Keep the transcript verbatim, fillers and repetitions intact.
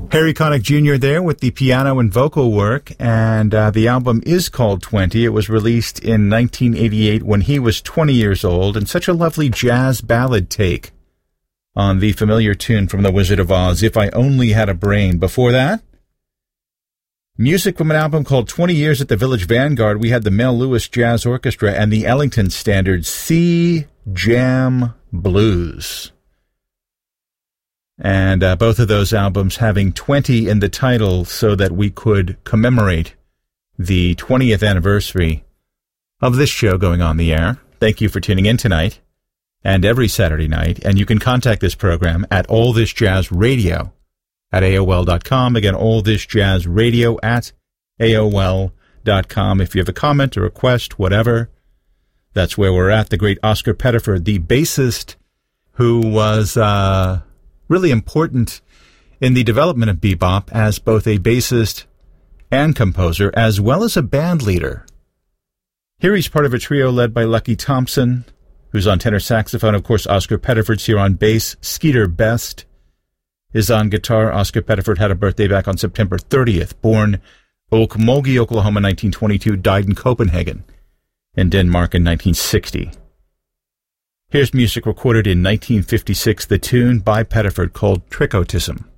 Harry Connick Junior there with the piano and vocal work, and uh, the album is called twenty. It was released in nineteen eighty-eight when he was twenty years old, and such a lovely jazz ballad take on the familiar tune from The Wizard of Oz, If I Only Had a Brain. Before that, music from an album called twenty years at the Village Vanguard. We had the Mel Lewis Jazz Orchestra and the Ellington Standard Sea Jam Blues. And uh, both of those albums having twenty in the title so that we could commemorate the twentieth anniversary of this show going on the air. Thank you for tuning in tonight and every Saturday night. And you can contact this program at all this jazz radio at A O L dot com. Again, all this jazz radio at A O L dot com. If you have a comment, a request, whatever, that's where we're at. The great Oscar Pettiford, the bassist who was... Uh, really important in the development of bebop as both a bassist and composer, as well as a band leader. Here he's part of a trio led by Lucky Thompson, who's on tenor saxophone. Of course, Oscar Pettiford's here on bass. Skeeter Best is on guitar. Oscar Pettiford had a birthday back on September thirtieth. Born Okmulgee, Oklahoma, nineteen twenty-two. Died in Copenhagen in Denmark in nineteen sixty. Here's music recorded in nineteen fifty-six, the tune by Pettiford called Trickotism.